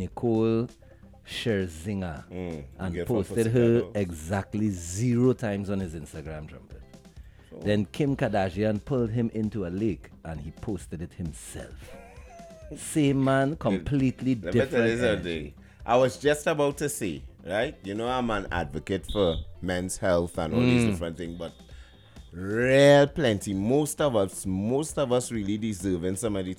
Nicole Scherzinger and get from posted Pussycat her Dolls. exactly 0 times on his Instagram trumpet. Then Kim Kardashian pulled him into a lake and he posted it himself. Same man, completely Let me tell you different. something. I was just about to say, right? You know, I'm an advocate for men's health and all these different things, but real plenty. Most of us really deserving some of the